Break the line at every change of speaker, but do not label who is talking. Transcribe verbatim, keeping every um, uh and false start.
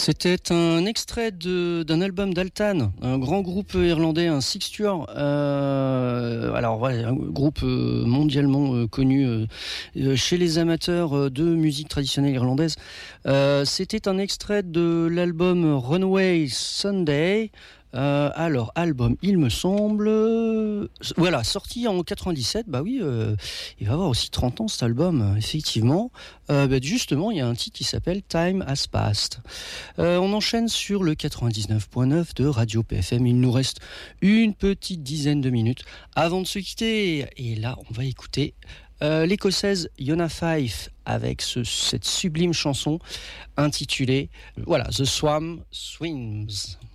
C'était un extrait de, d'un album d'Altan, un grand groupe irlandais, un sixture. Euh, alors voilà, un groupe mondialement euh, connu euh, chez les amateurs de musique traditionnelle irlandaise. Euh, c'était un extrait de l'album Runaway Sunday. Euh, alors, album, il me semble... euh, voilà, sorti en quatre-vingt-dix-sept, bah oui, euh, il va avoir aussi trente ans cet album, effectivement. Euh, bah, justement, il y a un titre qui s'appelle Time Has Passed. Euh, on enchaîne sur le quatre-vingt-dix-neuf point neuf de Radio P F M. Il nous reste une petite dizaine de minutes avant de se quitter. Et là, on va écouter euh, l'écossaise Yona Fife avec ce, cette sublime chanson intitulée, voilà, The Swam Swims.